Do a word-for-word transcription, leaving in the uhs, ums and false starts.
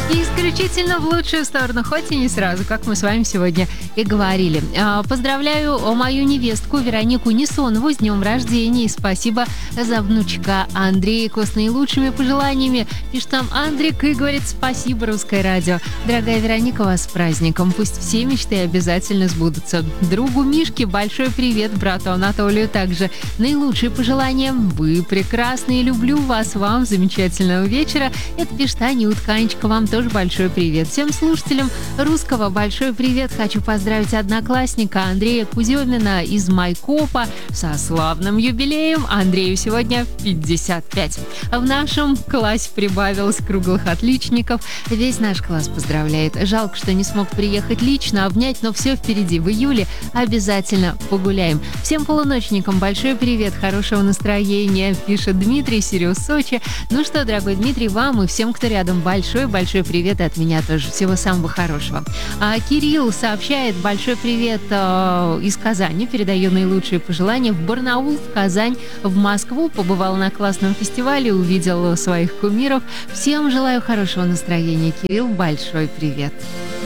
И исключительно в лучшую сторону, хоть и не сразу, как мы с вами сегодня и говорили. Поздравляю мою невестку Веронику Несонову с днем рождения. И спасибо за внучка Андрейку с наилучшими пожеланиями. Пишет нам Андрик и говорит: спасибо, Русское радио. Дорогая Вероника, вас с праздником. Пусть все мечты обязательно сбудутся. Другу Мишке большой привет, брату Анатолию также. Наилучшие пожелания. Вы прекрасные, люблю вас, вам замечательного вечера. Это пишет Анютка. Анечка, вам тоже большой привет. Всем слушателям Русского большой привет. Хочу поздравить одноклассника Андрея Куземина из Майкопа со славным юбилеем. Андрею сегодня пятьдесят пять. В нашем классе прибавилось круглых отличников. Весь наш класс поздравляет. Жалко, что не смог приехать лично, обнять, но все впереди. В июле обязательно погуляем. Всем полуночникам большой привет, хорошего настроения, пишет Дмитрий, Сириус, Сочи. Ну что, дорогой Дмитрий, вам и всем, кто рядом, большой-большой привет и от меня тоже. Всего самого хорошего. А Кирилл сообщает большой привет э, из Казани. Передаю наилучшие пожелания в Барнаул, в Казань, в Москву. Побывал на классном фестивале, увидел своих кумиров. Всем желаю хорошего настроения. Кирилл, большой привет.